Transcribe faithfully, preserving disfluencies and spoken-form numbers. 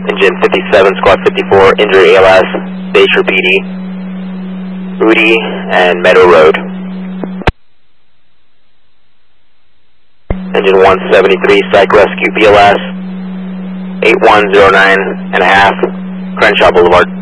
Engine fifty-seven, Squad fifty-four, injury A L S, Bayshore P D, Udi, and Meadow Road. Engine one seventy-three, Psych Rescue B L S, eight one zero nine and a half, Crenshaw Boulevard.